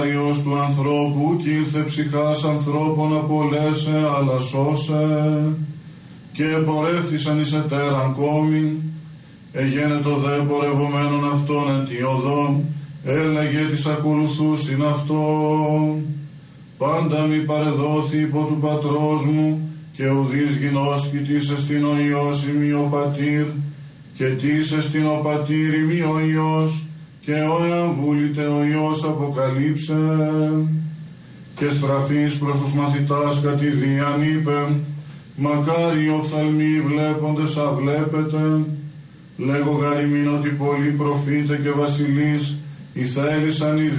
Υιός του ανθρώπου κι ήλθε ψυχάς ανθρώπων απολέσε αλλά σώσε και πορεύθησαν εις ετέραν κόμην εγένετο δε πορευομένων αυτών εν τη οδόν έλεγε της ακολουθούσιν αυτόν πάντα μη παρεδόθη υπό του πατρός μου και ουδείς γινώσκητης εστιν ο Υιός ημί ο πατήρ και τις εστιν ο πατήρ ημί ο Υιός και ο εάν βούλητε ο Υιός αποκαλύψε και στραφής προς τους μαθητάς κατηδίαν είπε μακάρι οφθαλμοί βλέποντες αβλέπετε λέγω γαριμήν ότι πολλοί προφήτε και βασιλείς ηθέλησαν οι